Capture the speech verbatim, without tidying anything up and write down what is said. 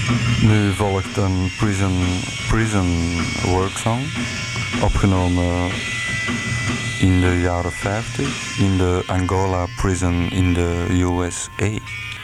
Nu volgt een prison, prison work song, opgenomen in de jaren vijftig in de Angola prison in de U S A.